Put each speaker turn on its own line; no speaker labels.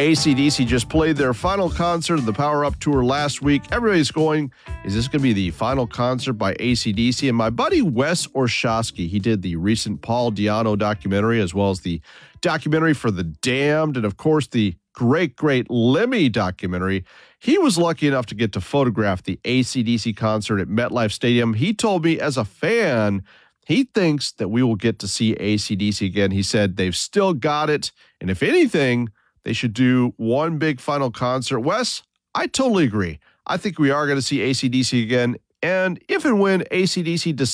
AC/DC just played their final concert of the Power Up Tour last week. Everybody's going, is this going to be the final concert by AC/DC? And my buddy Wes Orshowski, he did the recent Paul Di'Anno documentary, as well as the documentary for The Damned, and of course the great Lemmy documentary. He was lucky enough to get to photograph the AC/DC concert at MetLife Stadium. He told me, as a fan, he thinks that we will get to see AC/DC again. He said they've still got it, and if anything, they should do one big final concert. Wes, I totally agree. I think we are going to see AC/DC again. And if and when AC/DC decides